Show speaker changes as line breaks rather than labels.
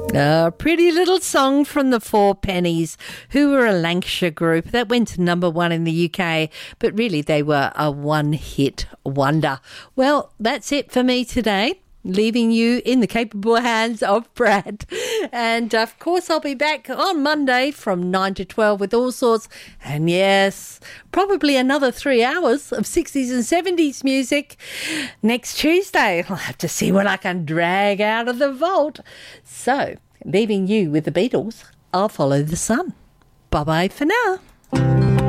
A pretty little song from the Four Pennies, who were a Lancashire group that went to number one in the UK, but really they were a one-hit wonder. Well, that's it for me today, leaving you in the capable hands of Brad. And, of course, I'll be back on Monday from 9 to 12 with all sorts. And, yes, probably another 3 hours of 60s and 70s music. Next Tuesday, I'll have to see what I can drag out of the vault. So, leaving you with the Beatles, I'll Follow the Sun. Bye-bye for now.